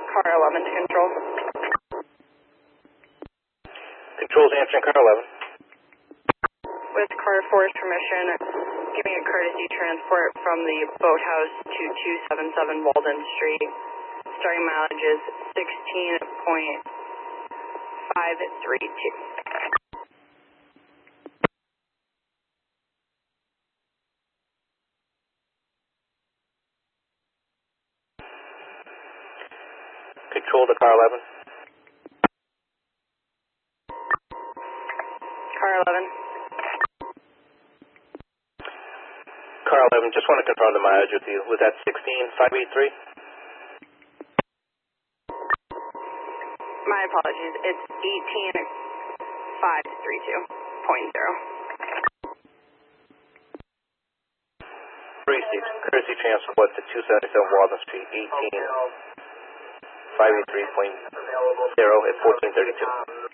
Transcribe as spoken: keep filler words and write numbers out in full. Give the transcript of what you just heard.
Car eleven to control. Control's answering car eleven. With car four's permission, giving a courtesy transport from the boathouse to two seventy-seven Walden Street. Starting mileage is sixteen point five three two. Control to car eleven. Car eleven. Car eleven, just want to confirm the mileage with you. Was that sixteen five eighty-three? My apologies. It's eighteen five three two point zero. Received. Courtesy transport to two seventy-seven Walden Street, eighteen five eighty-three point zero at fourteen thirty-two.